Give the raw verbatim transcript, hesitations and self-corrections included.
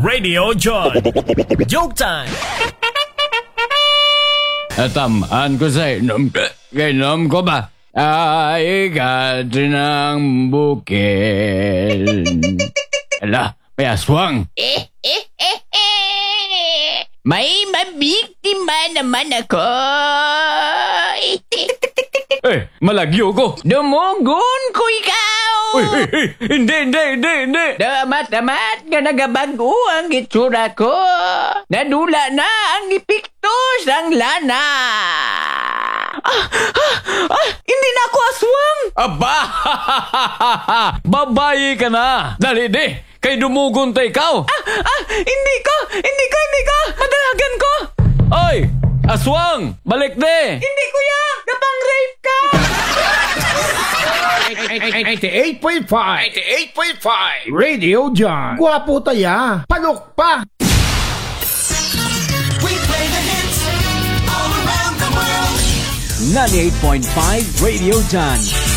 Radio John. Joke time. Atamaan ko sa inom. Kainom ko ba? Ay, katinang bukil. Ala, may aswang. Eh, eh, eh, eh. May mabiktima naman ako. Eh, malagyo ko. Dumugon ko ikaw. Uy, uy, uy, hindi, hindi, hindi, hindi. Damat-damat nga nagabago ang itsura ko. Nadula na ang ipiktos ang lana. Ah, ah, ah, hindi na ako aswang. Aba! Babayi ka na. Dali, di. Kay dumugon ta ikaw. Ah, ah, hindi ko, hindi ko, hindi ko. Madalagan ko. Oy, aswang, balik di. Hindi kuya, napang-rape ka. eighty-eight point five eighty-eight point five Radio John. Gwapo taya. Palok pa. We play the hits all around the world. ninety-eight point five Radio John.